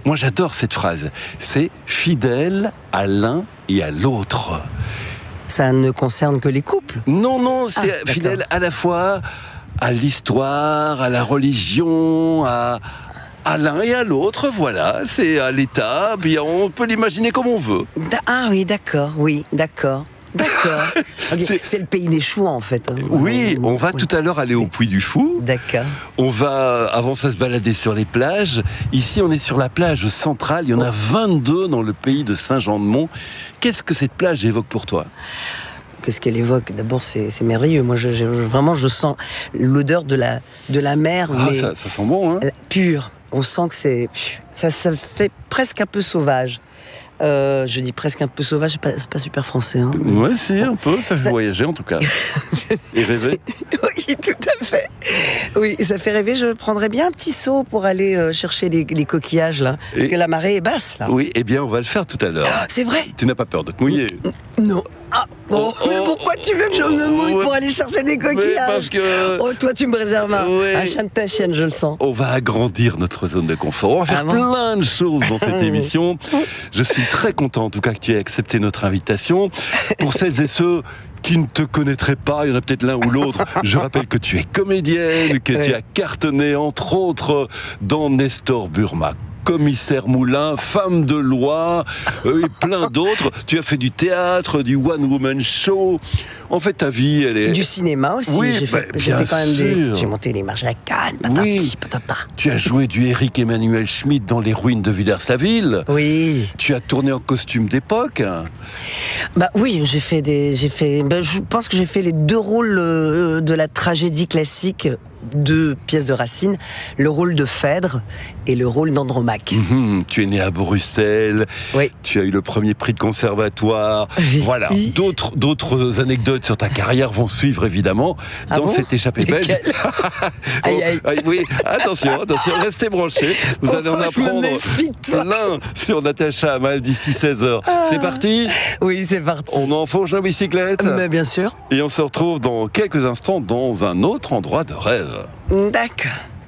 Moi, j'adore cette phrase. C'est fidèle à l'un et à l'autre. Ça ne concerne que les couples? Non, c'est fidèle à la fois à l'histoire, à la religion, à l'un et à l'autre, voilà. C'est à l'État, puis on peut l'imaginer comme on veut. Ah oui, d'accord, Okay. C'est le pays des chouans, en fait. Oui, on va tout à l'heure aller au Puy du Fou. D'accord. On va, avant ça, se balader sur les plages. Ici, on est sur la plage centrale. Il y en a 22 dans le pays de Saint-Jean-de-Mont. Qu'est-ce que cette plage évoque pour toi ? Qu'est-ce qu'elle évoque ? D'abord, c'est merveilleux. Moi, vraiment, je sens l'odeur de la mer. Ah, mais ça sent bon, hein ? Pure. On sent que ça fait presque un peu sauvage. Je dis presque un peu sauvage, c'est pas super français. Hein. Ouais, si, un peu, ça fait voyager en tout cas. Et rêver. Oui, tout à fait. Oui, ça fait rêver. Je prendrais bien un petit seau pour aller chercher les coquillages, là. Parce que la marée est basse, là. Oui, eh bien, on va le faire tout à l'heure. C'est vrai ? Tu n'as pas peur de te mouiller ? Non. Ah, bon, mais pourquoi tu veux que je me mouille pour aller chercher des coquillages ? Mais parce que... Oh, toi, tu me réserves un chien de ta chienne, je le sens. On va agrandir notre zone de confort. On va faire plein de choses dans cette émission. Je suis très content, en tout cas, que tu aies accepté notre invitation. Pour celles et ceux qui ne te connaîtraient pas, il y en a peut-être l'un ou l'autre. Je rappelle que tu es comédienne, que tu as cartonné, entre autres, dans Nestor Burma, Commissaire Moulin, Femme de loi, et plein d'autres. Tu as fait du théâtre, du one-woman show. En fait, ta vie, elle est... Du cinéma aussi. Oui, j'ai fait quand même j'ai monté les marches à Cannes, patati, patata. Tu as joué du Éric Emmanuel Schmitt dans Les ruines de Villers-la-Ville. Oui. Tu as tourné en costume d'époque. Oui, je pense que j'ai fait les deux rôles de la tragédie classique, deux pièces de Racine, le rôle de Phèdre et le rôle d'Andromaque. Tu es né à Bruxelles. Oui. Tu as eu le premier prix de conservatoire. Voilà. D'autres anecdotes sur ta carrière vont suivre évidemment dans cette échappée belge. Aïe. Oui, attention, restez branchés. Vous allez en apprendre plein sur Natacha Hamel d'ici 16h. C'est parti ? Oui, c'est parti. On enfonce la bicyclette ? Mais bien sûr. Et on se retrouve dans quelques instants dans un autre endroit de rêve. D'accord.